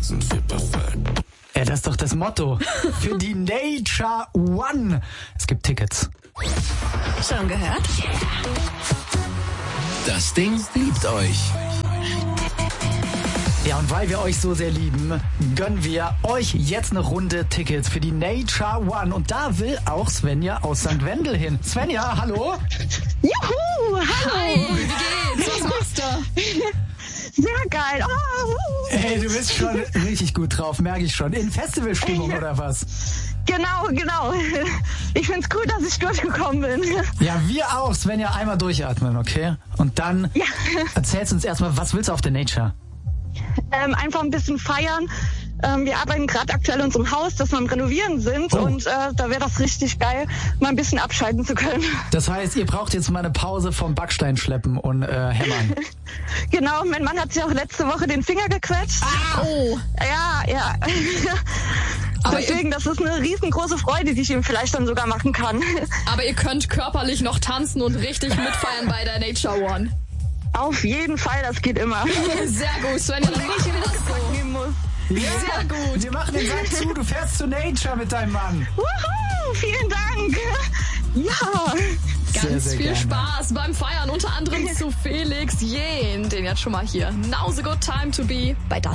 sind wir perfekt. Ja, das ist doch das Motto für die Nature One. Es gibt Tickets. Schon gehört? Das Ding liebt euch. Ja, und weil wir euch so sehr lieben, gönnen wir euch jetzt eine Runde Tickets für die Nature One. Und da will auch Svenja aus St. Wendel hin. Svenja, hallo? Juhu, hallo. Hi, wie geht's? Was machst du? Sehr geil. Oh. Hey, du bist schon richtig gut drauf, merke ich schon. In Festivalstimmung oder was? Genau. Ich find's cool, dass ich durchgekommen bin. Ja, wir auch. Svenja, einmal durchatmen, okay? Und dann erzählst du uns erstmal, was willst du auf der Nature? Einfach ein bisschen feiern. Wir arbeiten gerade aktuell in unserem Haus, das wir am Renovieren sind. Und da wäre das richtig geil, mal ein bisschen abschalten zu können. Das heißt, ihr braucht jetzt mal eine Pause vom Backsteinschleppen und Hämmern. Genau, mein Mann hat sich auch letzte Woche den Finger gequetscht. Oh. Ja. Aber deswegen, das ist eine riesengroße Freude, die ich ihm vielleicht dann sogar machen kann. Aber ihr könnt körperlich noch tanzen und richtig mitfeiern bei der Nature One. Auf jeden Fall, das geht immer. Sehr gut, Svenja, dann machen wir das so. Nehmen muss. Ja, sehr gut. Wir machen den Sack zu. Du fährst zu Nature mit deinem Mann. Wuhu, vielen Dank. Ja. Ganz sehr viel gerne. Spaß beim Feiern, unter anderem zu Felix Jähn, den jetzt schon mal hier. Now's a good time to be bei Das